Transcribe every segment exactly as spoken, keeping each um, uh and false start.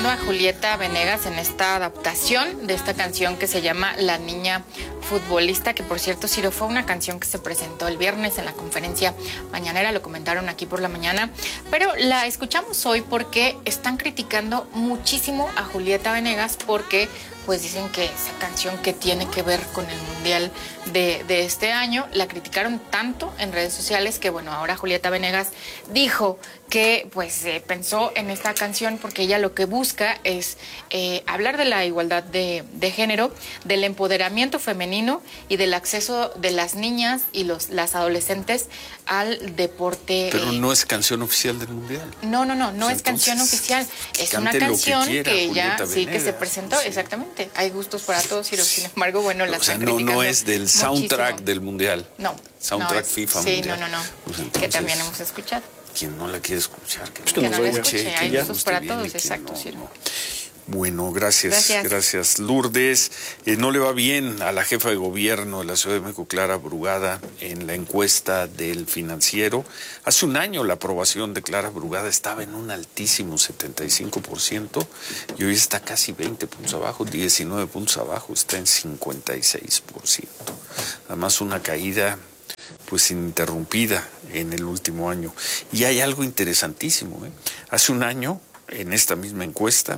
criticando a Julieta Venegas en esta adaptación de esta canción que se llama La Niña Futbolista, que por cierto, Ciro, fue una canción que se presentó el viernes en la conferencia mañanera, lo comentaron aquí por la mañana, pero la escuchamos hoy porque están criticando muchísimo a Julieta Venegas porque pues dicen que esa canción que tiene que ver con el Mundial de, de este año, la criticaron tanto en redes sociales que bueno, ahora Julieta Venegas dijo que pues eh, pensó en esta canción porque ella lo que busca es eh, hablar de la igualdad de, de género, del empoderamiento femenino y del acceso de las niñas y los, las adolescentes al deporte. Pero eh, no es canción oficial del Mundial. No, no, no, no Pues es canción oficial. Es una cante lo que canción que, quiera, ella Julieta sí que se Venegas, presentó, sí. Exactamente. Hay gustos para todos, pero sin embargo, bueno, la O sea, están no, criticando no es del soundtrack muchísimo. del Mundial. No. Soundtrack no es, FIFA Sí, Mundial. no, no, no. Pues que entonces, también hemos escuchado. quien no la quiere escuchar, que, Que no la escuche, que hay le gustos guste para bien todos, y que exacto, no, sí. no. Bueno, gracias, Gracias. gracias, Lourdes. Eh, no le va bien a la jefa de gobierno de la Ciudad de México, Clara Brugada, en la encuesta del Financiero. Hace un año la aprobación de Clara Brugada estaba en un altísimo setenta y cinco por ciento y hoy está casi veinte puntos abajo, diecinueve puntos abajo, está en cincuenta y seis por ciento. Además, una caída pues ininterrumpida en el último año. Y hay algo interesantísimo, ¿eh? Hace un año, en esta misma encuesta,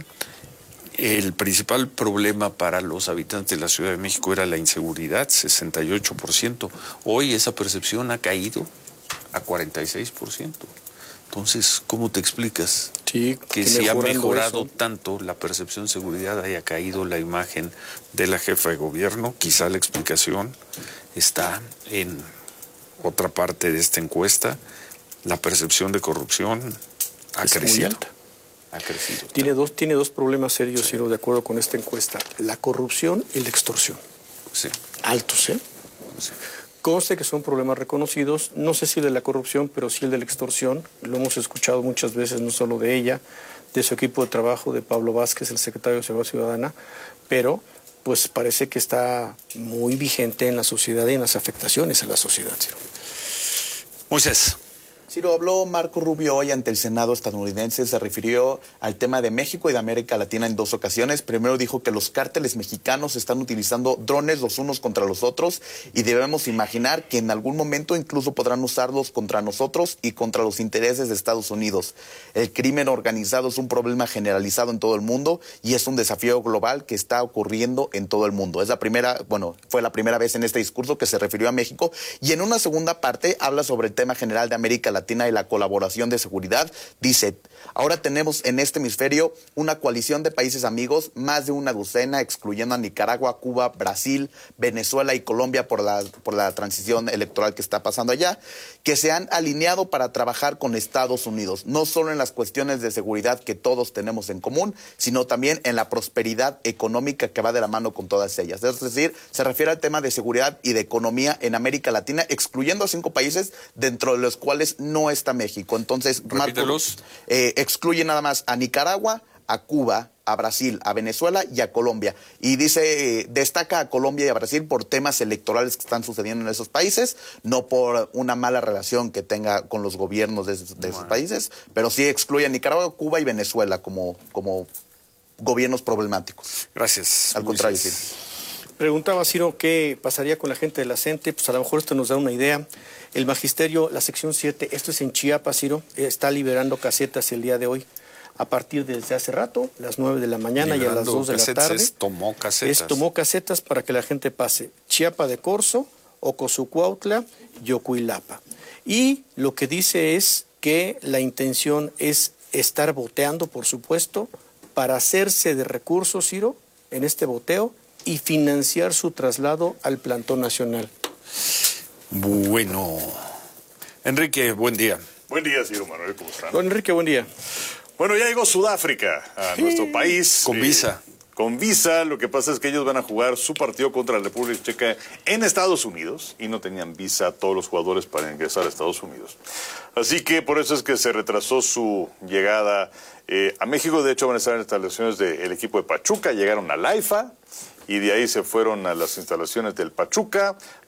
el principal problema para los habitantes de la Ciudad de México era la inseguridad, sesenta y ocho por ciento. Hoy esa percepción ha caído a cuarenta y seis por ciento. Entonces, ¿cómo te explicas sí, que si ha mejorado eso. tanto la percepción de seguridad haya caído la imagen de la jefa de gobierno? Quizá la explicación está en otra parte de esta encuesta. La percepción de corrupción ha Es muy crecido. alta. Ha crecido. Tiene dos, tiene dos problemas serios, Ciro, de acuerdo con esta encuesta. La corrupción y la extorsión. Sí. Altos, ¿eh? Sí. Conste que son problemas reconocidos, no sé si el de la corrupción, pero sí el de la extorsión. Lo hemos escuchado muchas veces, no solo de ella, de su equipo de trabajo, de Pablo Vázquez, el secretario de Seguridad Ciudadana, pero pues parece que está muy vigente en la sociedad y en las afectaciones a la sociedad, Ciro. Moisés. Ciro, habló Marco Rubio hoy ante el Senado estadounidense, se refirió al tema de México y de América Latina en dos ocasiones. Primero dijo que los cárteles mexicanos están utilizando drones los unos contra los otros y debemos imaginar que en algún momento incluso podrán usarlos contra nosotros y contra los intereses de Estados Unidos. El crimen organizado es un problema generalizado en todo el mundo y es un desafío global que está ocurriendo en todo el mundo. Es la primera, bueno, fue la primera vez en este discurso que se refirió a México y en una segunda parte habla sobre el tema general de América Latina y la colaboración de seguridad. Dice, ahora tenemos en este hemisferio una coalición de países amigos, más de una docena, excluyendo a Nicaragua, Cuba, Brasil, Venezuela y Colombia por la, por la transición electoral que está pasando allá, que se han alineado para trabajar con Estados Unidos, no solo en las cuestiones de seguridad que todos tenemos en común, sino también en la prosperidad económica que va de la mano con todas ellas. Es decir, se refiere al tema de seguridad y de economía en América Latina, excluyendo a cinco países, dentro de los cuales no está México. Entonces, Marco, eh, excluye nada más a Nicaragua, a Cuba, a Brasil, a Venezuela y a Colombia. Y dice, eh, destaca a Colombia y a Brasil por temas electorales que están sucediendo en esos países, no por una mala relación que tenga con los gobiernos de, de esos bueno. países, pero sí excluye a Nicaragua, Cuba y Venezuela como, como gobiernos problemáticos. Gracias. Al contrario, sí. Preguntaba, Ciro, ¿qué pasaría con la gente de la CENTE? Pues a lo mejor esto nos da una idea. El magisterio, la sección siete, esto es en Chiapas, Ciro, está liberando casetas el día de hoy. A partir de desde hace rato, las nueve de la mañana liberando y a las dos de la tarde. Es tomó casetas. Es tomó casetas para que la gente pase. Chiapa de Corzo, Ocosucuautla y Ocuilapa. Y lo que dice es que la intención es estar boteando, por supuesto, para hacerse de recursos, Ciro, en este boteo, y financiar su traslado al plantón nacional. Bueno. Enrique, buen día. Buen día, Ciro Manuel, ¿cómo están? Don Enrique, buen día. Bueno, ya llegó Sudáfrica a nuestro país. Con visa. Eh, con visa, lo que pasa es que ellos van a jugar su partido contra la República Checa en Estados Unidos y no tenían visa todos los jugadores para ingresar a Estados Unidos. Así que por eso es que se retrasó su llegada eh, a México. De hecho, van a estar en instalaciones del equipo de Pachuca, llegaron a la AIFA y de ahí se fueron a las instalaciones del Pachuca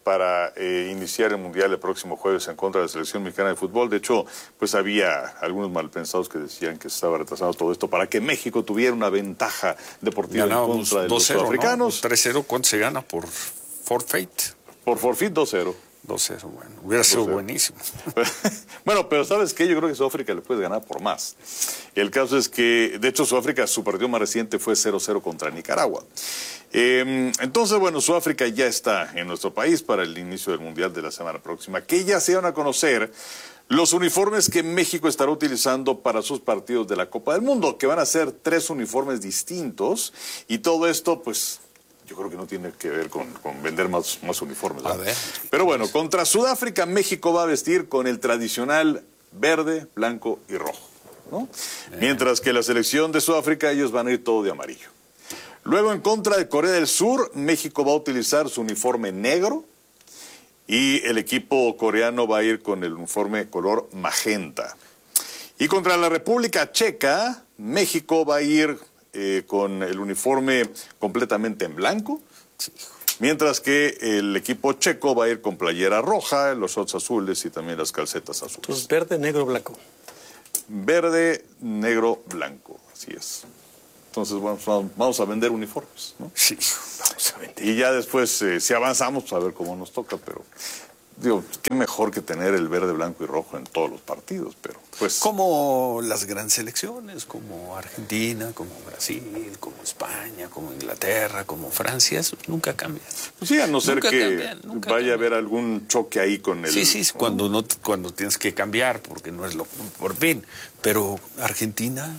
para eh, iniciar el Mundial el próximo jueves en contra de la selección mexicana de fútbol. De hecho, pues había algunos malpensados que decían que se estaba retrasando todo esto para que México tuviera una ventaja deportiva en contra de los sudafricanos. ¿no? tres cero, ¿cuánto se gana por forfeit? Por forfeit dos cero. dos cero, bueno, hubiera sido buenísimo. Bueno, pero ¿sabes qué? Yo creo que Sudáfrica le puede ganar por más. El caso es que, de hecho, Sudáfrica, su partido más reciente fue cero cero contra Nicaragua. Eh, entonces, bueno, Sudáfrica ya está en nuestro país para el inicio del Mundial de la semana próxima, que ya se van a conocer los uniformes que México estará utilizando para sus partidos de la Copa del Mundo, que van a ser tres uniformes distintos, y todo esto, pues, yo creo que no tiene que ver con, con vender más, más uniformes, ¿verdad? A ver. Pero bueno, contra Sudáfrica, México va a vestir con el tradicional verde, blanco y rojo, ¿no? Eh. Mientras que la selección de Sudáfrica, ellos van a ir todo de amarillo. Luego, en contra de Corea del Sur, México va a utilizar su uniforme negro y el equipo coreano va a ir con el uniforme color magenta. Y contra la República Checa, México va a ir eh, con el uniforme completamente en blanco, mientras que el equipo checo va a ir con playera roja, los shorts azules y también las calcetas azules. Entonces, verde, negro, blanco. Verde, negro, blanco, así es. Entonces vamos, vamos a vender uniformes, ¿no? Sí, vamos a vender. Y ya después, eh, si avanzamos, pues a ver cómo nos toca, pero digo, qué mejor que tener el verde, blanco y rojo en todos los partidos, pero pues... Como las grandes selecciones, como Argentina, como Brasil, como España, como Inglaterra, como Francia, eso nunca cambia. Pues sí, a no ser nunca que cambian, vaya cambian. a haber algún choque ahí con el... Sí, sí, ¿no? cuando, no, cuando tienes que cambiar, porque no es lo por fin, pero Argentina...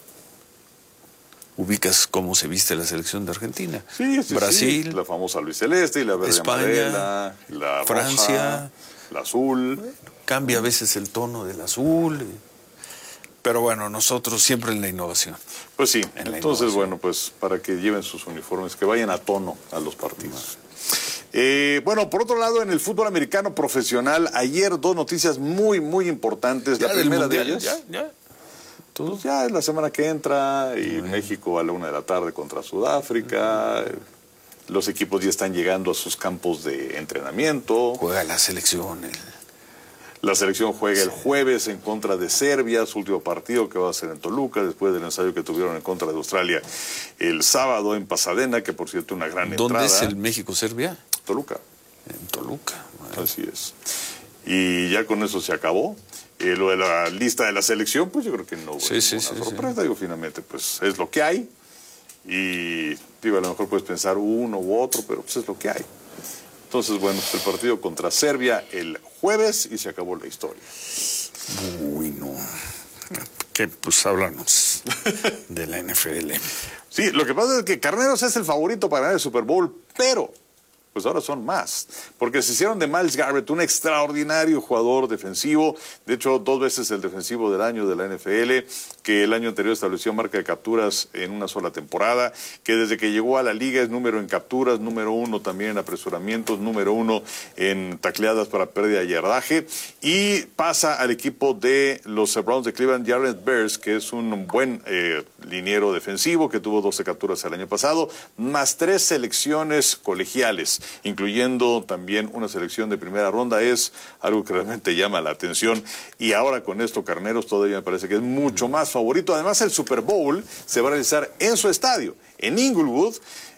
ubicas cómo se viste la selección de Argentina. Sí, sí, Brasil, sí. La famosa Luis Celeste y la verde España, amarela, la Francia, roja, la azul. Bueno, cambia a veces el tono del azul. Pero bueno, nosotros siempre en la innovación. Pues sí, En la entonces innovación. bueno, pues para que lleven sus uniformes, que vayan a tono a los partidos. Eh, bueno, por otro lado, en el fútbol americano profesional, ayer dos noticias muy, muy importantes. Ya La del primera mundial, de ellas... ya, ya. Pues ya es la semana que entra y bueno. México a la una de la tarde contra Sudáfrica. Los equipos ya están llegando a sus campos de entrenamiento. Juega la selección. El... La selección juega sí. el jueves en contra de Serbia, su último partido que va a ser en Toluca, después del ensayo que tuvieron en contra de Australia el sábado en Pasadena, que por cierto una gran ¿Dónde entrada. ¿Dónde es el México-Serbia? Toluca. En Toluca. Bueno. Así es. Y ya con eso se acabó. Eh, lo de la lista de la selección, pues yo creo que no hubo sí, sí, sí, sorpresa. Sí. Digo, finalmente, pues es lo que hay. Y digo, a lo mejor puedes pensar uno u otro, pero pues es lo que hay. Entonces, bueno, pues el partido contra Serbia el jueves y se acabó la historia. Uy, no. Que pues háblanos de la N F L. Sí, lo que pasa es que Carneros es el favorito para ganar el Super Bowl, pero... pues ahora son más, porque se hicieron de Myles Garrett un extraordinario jugador defensivo, de hecho dos veces el defensivo del año de la N F L, que el año anterior estableció marca de capturas en una sola temporada, que desde que llegó a la liga es número en capturas, número uno también en apresuramientos, número uno en tacleadas para pérdida de yardaje, y pasa al equipo de los Browns de Cleveland, Jared Bears, que es un buen eh, liniero defensivo, que tuvo doce capturas el año pasado, más tres selecciones colegiales, incluyendo también una selección de primera ronda. Es algo que realmente llama la atención, y ahora con esto Carneros todavía me parece que es mucho más favorito. Además, el Super Bowl se va a realizar en su estadio, en Inglewood,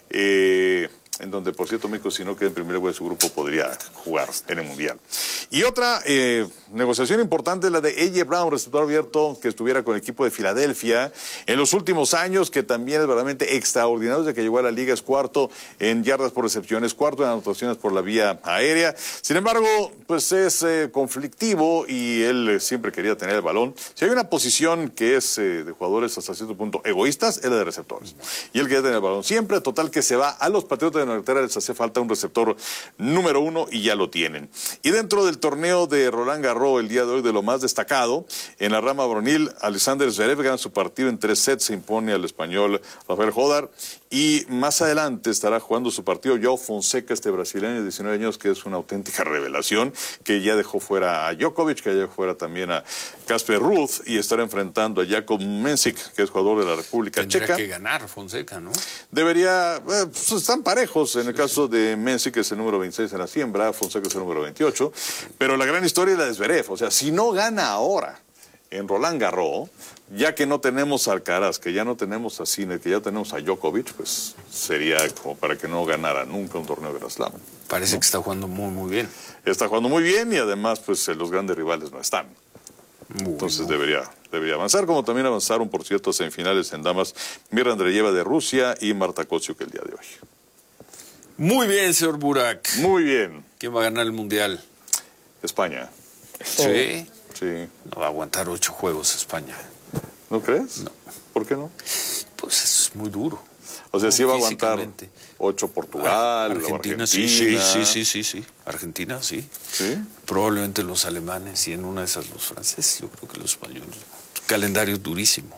eh, en donde, por cierto, México, si no queda en primer lugar de su grupo, podría jugar en el Mundial. Y otra eh, negociación importante es la de A J Brown, receptor abierto, que estuviera con el equipo de Filadelfia en los últimos años, que también es verdaderamente extraordinario desde que llegó a la liga. Es cuarto en yardas por recepciones, cuarto en anotaciones por la vía aérea. Sin embargo, pues es eh, conflictivo y él eh, siempre quería tener el balón. Si hay una posición que es eh, de jugadores hasta cierto punto egoístas, es la de receptores. Y él quería tener el balón siempre, total que se va a los Patriotas de Inglaterra, les hace falta un receptor número uno y ya lo tienen. Y dentro del torneo de Roland Garros el día de hoy, de lo más destacado, en la rama varonil, Alexander Zverev gana su partido en tres sets, se impone al español Rafael Jodar, y más adelante estará jugando su partido João Fonseca, este brasileño de diecinueve años, que es una auténtica revelación, que ya dejó fuera a Djokovic, que ya dejó fuera también a Casper Ruud, y estará enfrentando a Jakub Mensik, que es jugador de la República Tendría Checa. que ganar Fonseca, ¿no? Debería, eh, pues están parejos. parejos. En el caso de Messi, que es el número veintiséis en la siembra, Fonseca es el número veintiocho. Pero la gran historia es la de Zverev. O sea, si no gana ahora en Roland Garros, ya que no tenemos a Alcaraz, que ya no tenemos a Sinner, que ya tenemos a Djokovic, pues sería como para que no ganara nunca un torneo de Grand Slam. Parece ¿no? que está jugando muy, muy bien. Está jugando muy bien y además, pues los grandes rivales no están. Muy, Entonces muy. debería, debería avanzar, como también avanzaron, por cierto, semifinales en damas, Mirra Andreeva de Rusia y Marta Kostyuk el día de hoy. Muy bien, señor Burak. Muy bien. ¿Quién va a ganar el Mundial? España. Sí. Sí. No va a aguantar ocho juegos España. ¿No crees? No. ¿Por qué no? Pues es muy duro. O sea, No, sí va a aguantar físicamente. ocho Portugal, Argentina, Argentina. sí, sí, sí, sí, sí, sí. Argentina, sí. ¿Sí? Probablemente los alemanes y en una de esas los franceses. Yo creo que los españoles. Calendario durísimo.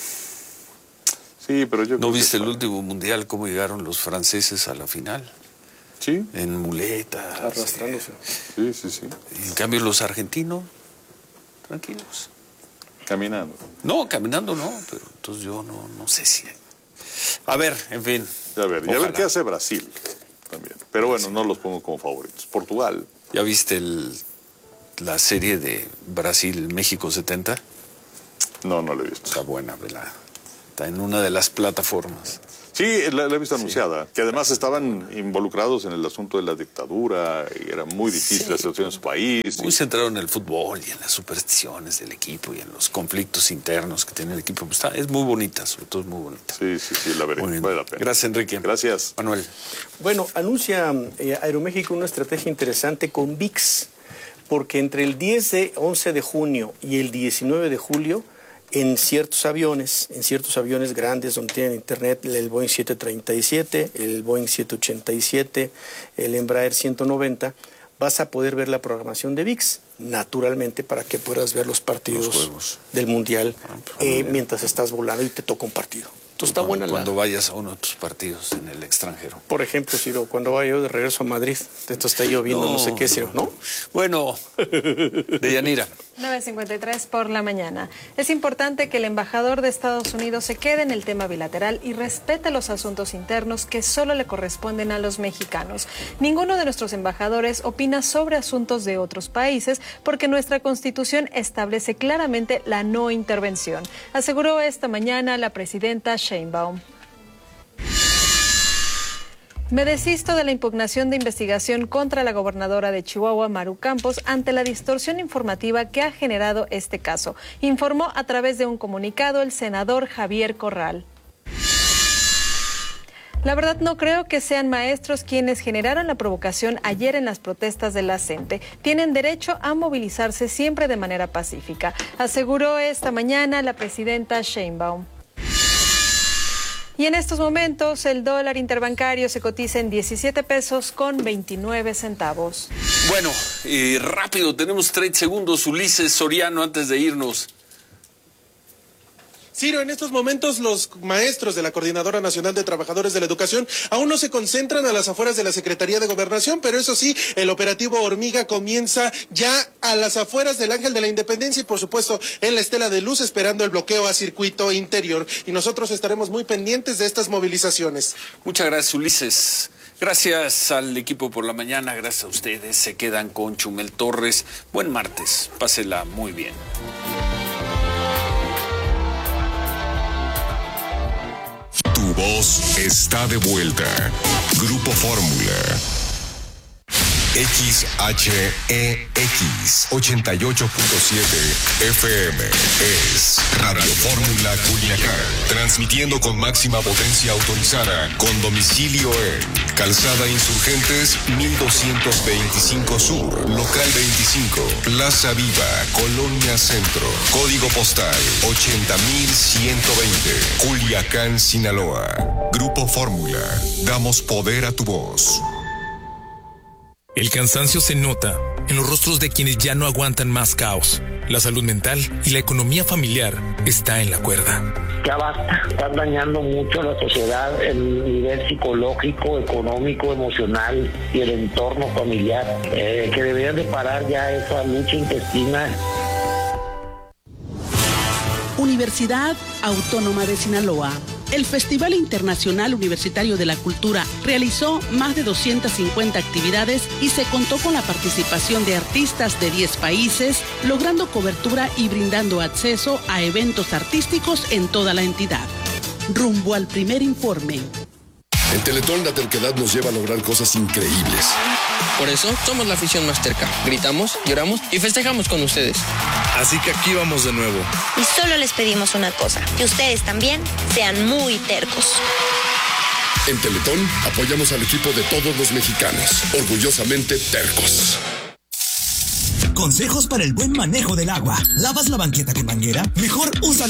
Sí, pero yo ¿No creo que viste el España. último mundial cómo llegaron los franceses a la final? Sí, En muletas. Arrastrándose. sí, sí, sí. Y en cambio los argentinos, tranquilos. Caminando. No, caminando no, pero entonces yo no, no sé si... A ver, en fin. Ya ver, y a ver Ojalá. qué hace Brasil también. Pero bueno, no los pongo como favoritos. Portugal. ¿Ya viste el, la serie de Brasil-México setenta? No, no lo he visto. Está buena, ¿verdad? Está en una de las plataformas. Sí, la, la he visto anunciada, que además estaban involucrados en el asunto de la dictadura y era muy difícil Sí. la situación en su país. Muy y- centrado en el fútbol y en las supersticiones del equipo y en los conflictos internos que tiene el equipo. Pues está, es muy bonita, sobre todo es muy bonita. Sí, sí, sí, la veré. Muy bien. Vale la pena. Gracias, Enrique. Gracias. Manuel. Bueno, anuncia eh, Aeroméxico una estrategia interesante con V I X, porque entre el diez de once de junio y el diecinueve de julio, en ciertos aviones, en ciertos aviones grandes donde tienen internet, el Boeing siete treinta y siete, el Boeing siete ochenta y siete, el Embraer ciento noventa, vas a poder ver la programación de V I X, naturalmente, para que puedas ver los partidos Los juegos. del Mundial Ah, pues, muy eh, bien. mientras estás volando y te toca un partido. Entonces está buena la... Cuando vayas a uno de tus partidos en el extranjero. Por ejemplo, Ciro, cuando vaya yo de regreso a Madrid, esto está lloviendo, no, sé qué, Ciro, ¿no? Bueno, Deyanira. nueve cincuenta y tres por la mañana. Es importante que el embajador de Estados Unidos se quede en el tema bilateral y respete los asuntos internos que solo le corresponden a los mexicanos. Ninguno de nuestros embajadores opina sobre asuntos de otros países porque nuestra Constitución establece claramente la no intervención, aseguró esta mañana la presidenta Sheinbaum. Me desisto de la impugnación de investigación contra la gobernadora de Chihuahua, Maru Campos, ante la distorsión informativa que ha generado este caso, informó a través de un comunicado el senador Javier Corral. La verdad no creo que sean maestros quienes generaron la provocación ayer en las protestas de la CENTE. Tienen derecho a movilizarse siempre de manera pacífica, aseguró esta mañana la presidenta Sheinbaum. Y en estos momentos el dólar interbancario se cotiza en diecisiete pesos con veintinueve centavos. Bueno, y rápido, tenemos treinta segundos. Ulises Soriano, antes de irnos. Ciro, en estos momentos los maestros de la Coordinadora Nacional de Trabajadores de la Educación aún no se concentran a las afueras de la Secretaría de Gobernación, pero eso sí, el operativo Hormiga comienza ya a las afueras del Ángel de la Independencia y por supuesto en la Estela de Luz, esperando el bloqueo a circuito interior. Y nosotros estaremos muy pendientes de estas movilizaciones. Muchas gracias, Ulises. Gracias al equipo por la mañana, gracias a ustedes. Se quedan con Chumel Torres. Buen martes, pásela muy bien. Tu voz está de vuelta. Grupo Fórmula. X H E X ochenta y ocho punto siete F M es Radio Fórmula Culiacán, transmitiendo con máxima potencia autorizada, con domicilio en Calzada Insurgentes mil doscientos veinticinco Sur, Local veinticinco, Plaza Viva, Colonia Centro, Código Postal ochenta mil ciento veinte, Culiacán, Sinaloa. Grupo Fórmula, damos poder a tu voz. El cansancio se nota en los rostros de quienes ya no aguantan más caos. La salud mental y la economía familiar está en la cuerda. Ya basta, están dañando mucho a la sociedad, el nivel psicológico, económico, emocional y el entorno familiar, eh, que deberían de parar ya esa lucha intestina. Universidad Autónoma de Sinaloa. el Festival Internacional Universitario de la Cultura realizó más de doscientas cincuenta actividades y se contó con la participación de artistas de diez países, logrando cobertura y brindando acceso a eventos artísticos en toda la entidad. Rumbo al primer informe. En Teletón la terquedad nos lleva a lograr cosas increíbles. Por eso somos la afición más terca. Gritamos, lloramos y festejamos con ustedes. Así que aquí vamos de nuevo. Y solo les pedimos una cosa, que ustedes también sean muy tercos. En Teletón apoyamos al equipo de todos los mexicanos. Orgullosamente tercos. Consejos para el buen manejo del agua. ¿Lavas la banqueta con manguera? Mejor usa